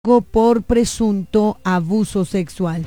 por presunto abuso sexual.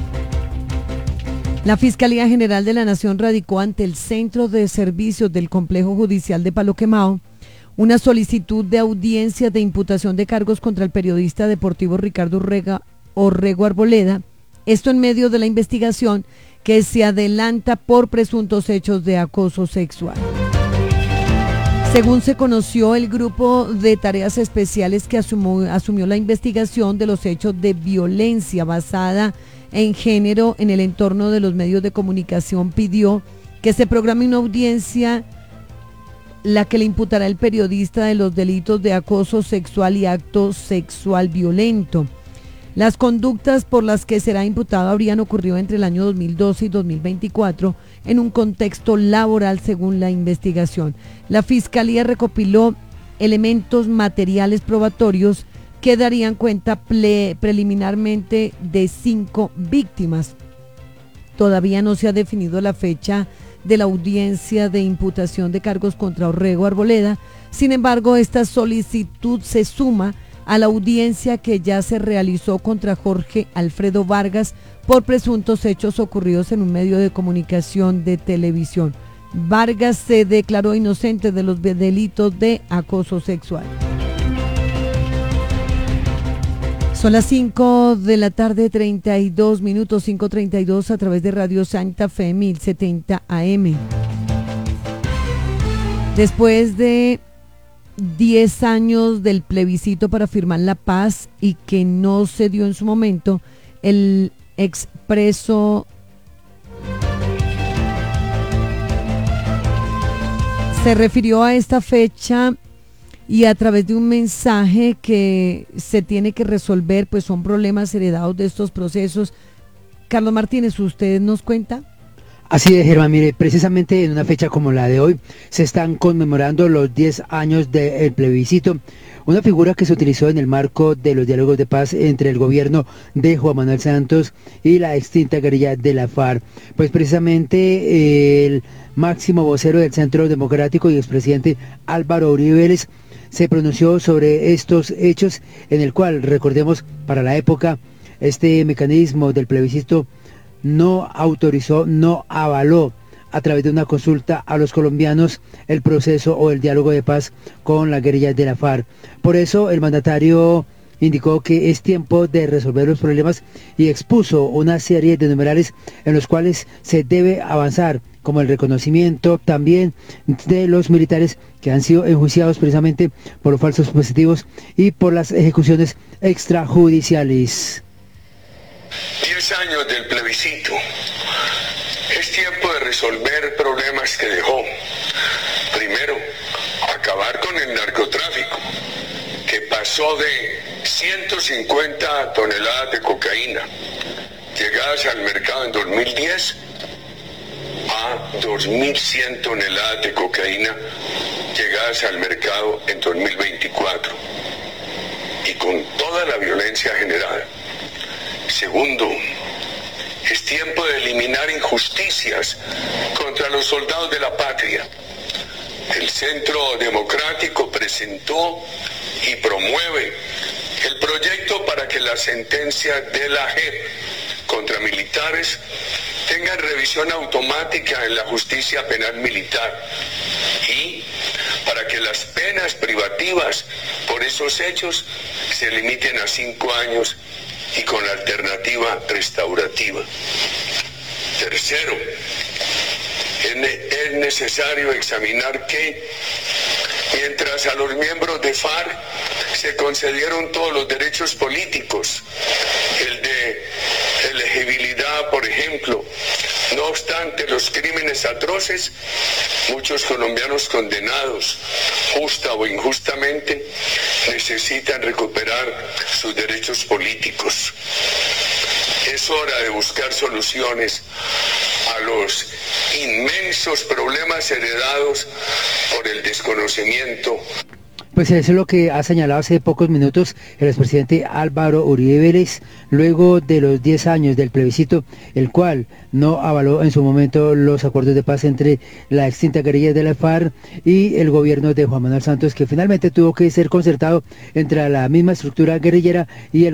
La Fiscalía General de la Nación radicó ante el Centro de Servicios del Complejo Judicial de Palo Quemado una solicitud de audiencia de imputación de cargos contra el periodista deportivo Ricardo Orrego Arboleda, esto en medio de la investigación que se adelanta por presuntos hechos de acoso sexual. Según se conoció, el grupo de tareas especiales que asumió la investigación de los hechos de violencia basada en género en el entorno de los medios de comunicación pidió que se programe una audiencia la que le imputará el periodista de los delitos de acoso sexual y acto sexual violento. Las conductas por las que será imputado habrían ocurrido entre el año 2012 y 2024 en un contexto laboral, según la investigación. La Fiscalía recopiló elementos materiales probatorios que darían cuenta preliminarmente de 5 víctimas. Todavía no se ha definido la fecha de la audiencia de imputación de cargos contra Orrego Arboleda. Sin embargo, esta solicitud se suma a la audiencia que ya se realizó contra Jorge Alfredo Vargas por presuntos hechos ocurridos en un medio de comunicación de televisión. Vargas se declaró inocente de los delitos de acoso sexual. Son las 5 de la tarde, 32 minutos, 5:32 a través de Radio Santa Fe 1070 AM. Después de 10 años del plebiscito para firmar la paz y que no se dio en su momento, el expreso se refirió a esta fecha y a través de un mensaje que se tiene que resolver, pues son problemas heredados de estos procesos. Carlos Martínez, ¿usted nos cuenta? Así es, Germán. Mire, precisamente en una fecha como la de hoy se están conmemorando los 10 años del plebiscito, una figura que se utilizó en el marco de los diálogos de paz entre el gobierno de Juan Manuel Santos y la extinta guerrilla de la FARC. Pues precisamente el máximo vocero del Centro Democrático y expresidente Álvaro Uribe Vélez se pronunció sobre estos hechos, en el cual, recordemos, para la época, este mecanismo del plebiscito no autorizó, no avaló a través de una consulta a los colombianos el proceso o el diálogo de paz con la guerrilla de la FARC. Por eso el mandatario indicó que es tiempo de resolver los problemas y expuso una serie de numerales en los cuales se debe avanzar, como el reconocimiento también de los militares que han sido enjuiciados precisamente por los falsos positivos y por las ejecuciones extrajudiciales. 10 años del plebiscito. Es tiempo de resolver problemas que dejó. Primero, acabar con el narcotráfico, que pasó de 150 toneladas de cocaína llegadas al mercado en 2010 a 2.100 toneladas de cocaína llegadas al mercado en 2024, y con toda la violencia generada. Segundo, es tiempo de eliminar injusticias contra los soldados de la patria. El Centro Democrático presentó y promueve el proyecto para que las sentencias de la JEP contra militares tengan revisión automática en la justicia penal militar y para que las penas privativas por esos hechos se limiten a 5 años y con alternativa restaurativa. Tercero, es necesario examinar que mientras a los miembros de FARC se concedieron todos los derechos políticos, el de elegibilidad, por ejemplo, no obstante los crímenes atroces, muchos colombianos condenados, justa o injustamente, necesitan recuperar sus derechos políticos. Es hora de buscar soluciones a los inmensos problemas heredados por el desconocimiento. Pues eso es lo que ha señalado hace pocos minutos el expresidente Álvaro Uribe Vélez, luego de los 10 años del plebiscito, el cual no avaló en su momento los acuerdos de paz entre la extinta guerrilla de la FARC y el gobierno de Juan Manuel Santos, que finalmente tuvo que ser concertado entre la misma estructura guerrillera y el